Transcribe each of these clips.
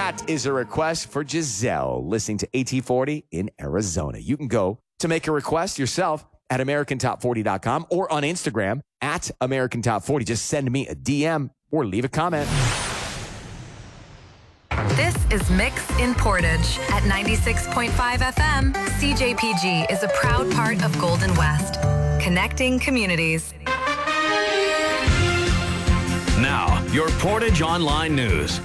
That is a request for Giselle listening to AT40 in Arizona. You can go to make a request yourself at AmericanTop40.com or on Instagram at AmericanTop40. Just send me a DM or leave a comment. This is Mix in Portage at 96.5 FM. CJPG is a proud part of Golden West, connecting communities. Now, your Portage Online News.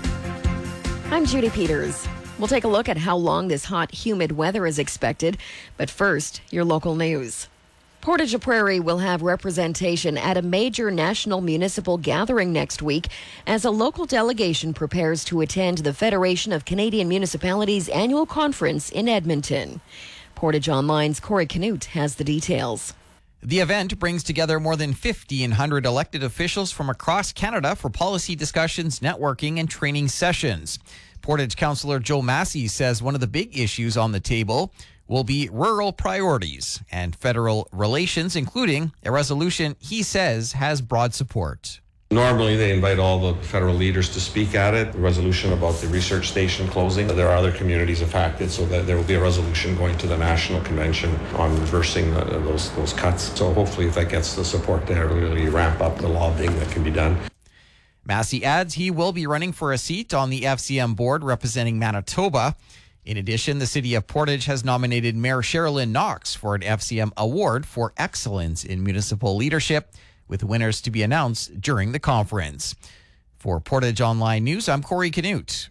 I'm Judy Peters. We'll take a look at how long this hot, humid weather is expected. But first, your local news. Portage Prairie will have representation at a major national municipal gathering next week as a local delegation prepares to attend the Federation of Canadian Municipalities annual conference in Edmonton. Portage Online's Corey Canute has the details. The event brings together more than 1,500 elected officials from across Canada for policy discussions, networking, and training sessions. Portage Councillor Joe Massey says one of the big issues on the table will be rural priorities and federal relations, including a resolution he says has broad support. Normally, they invite all the federal leaders to speak at it. The resolution about the research station closing. There are other communities affected, so that there will be a resolution going to the National Convention on reversing those cuts. So hopefully, if that gets the support there, it'll really ramp up the lobbying that can be done. Massey adds he will be running for a seat on the FCM board representing Manitoba. In addition, the city of Portage has nominated Mayor Sherilyn Knox for an FCM award for excellence in municipal leadership, with winners to be announced during the conference. For Portage Online News, I'm Corey Canute.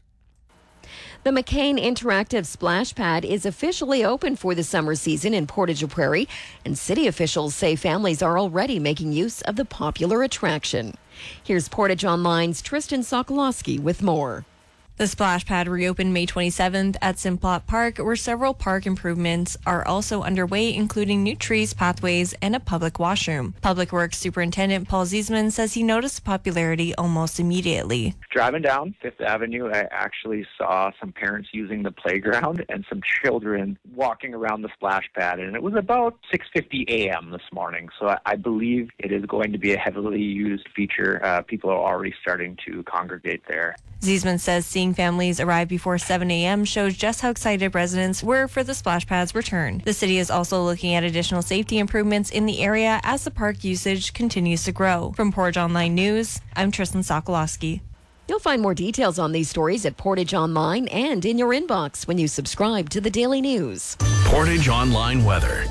The McCain Interactive Splash Pad is officially open for the summer season in Portage Prairie, and city officials say families are already making use of the popular attraction. Here's Portage Online's Tristan Sokolowski with more. The splash pad reopened May 27th at Simplot Park, where several park improvements are also underway, including new trees, pathways, and a public washroom. Public Works Superintendent Paul Ziesman says he noticed popularity almost immediately. Driving down Fifth Avenue, I actually saw some parents using the playground and some children walking around the splash pad, and it was about 6:50 a.m. this morning, so I believe it is going to be a heavily used feature. People are already starting to congregate there. Ziesman says seeing families arrive before 7 a.m. shows just how excited residents were for the splash pad's return. The city is also looking at additional safety improvements in the area as the park usage continues to grow. From Portage Online News, I'm Tristan Sokolowski. You'll find more details on these stories at Portage Online and in your inbox when you subscribe to the Daily News. Portage Online weather.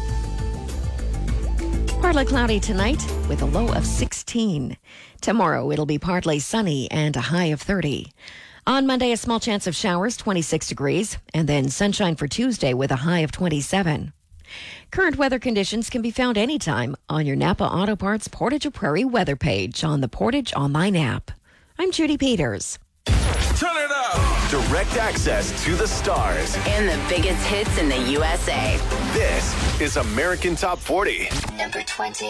Partly cloudy tonight with a low of 16. Tomorrow it'll be partly sunny and a high of 30. On Monday, a small chance of showers, 26 degrees, and then sunshine for Tuesday with a high of 27. Current weather conditions can be found anytime on your Napa Auto Parts Portage Prairie weather page on the Portage Online app. I'm Judy Peters. Turn it up! Direct access to the stars and the biggest hits in the USA. This is American Top 40. Number 20.